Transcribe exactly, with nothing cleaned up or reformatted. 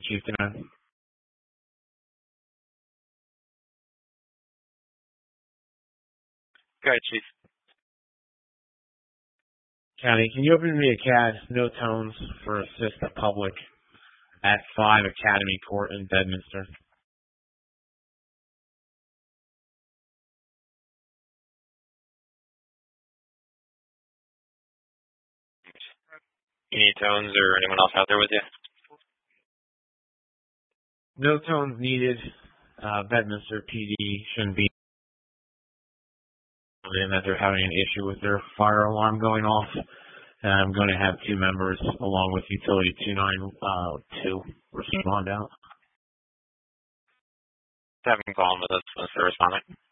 Chief Denard. Go ahead, Chief. County, can you open me a C A D, no tones, for assist the public at five Academy Court in Bedminster? You need Tones or anyone else out there with you? No tones needed. Uh, Bedminster P D shouldn't be in that they're having an issue with their fire alarm going off. And I'm going to have two members along with Utility two nine two respond out. Having calling with us, Mister Respondent.